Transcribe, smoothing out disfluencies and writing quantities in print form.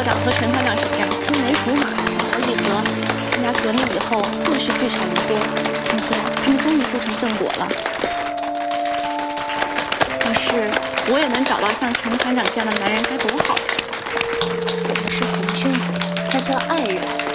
长和陈团长是两青梅竹马，情投意合。参加革命以后，更是聚少离多。今天他们终于修成正果了。要是我也能找到像陈团长这样的男人，该多好！我们是夫君，他叫爱人。